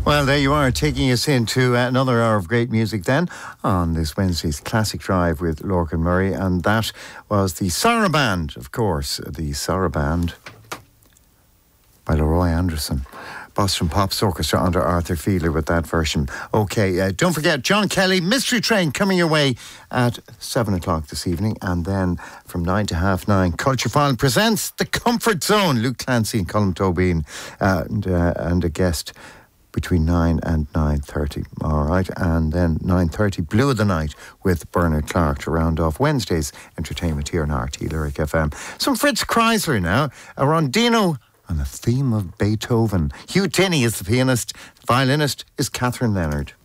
Well, there you are, taking us into another hour of great music then on this Wednesday's Classic Drive with Lorcan Murray. And that was the Saraband, of course, the Saraband by Leroy Anderson. Boston Pops Orchestra under Arthur Fiedler with that version. Okay, don't forget, John Kelly, Mystery Train coming your way at 7 o'clock this evening. And then from 9 to half 9, Culture File presents The Comfort Zone. Luke Clancy and Colm Tobin and a guest between 9 and 9:30. All right, and then 9:30, Blue of the Night with Bernard Clark to round off Wednesday's entertainment here on RT Lyric FM. Some Fritz Kreisler now, a rondino on the theme of Beethoven. Hugh Tinney is the pianist, the violinist is Catherine Leonard.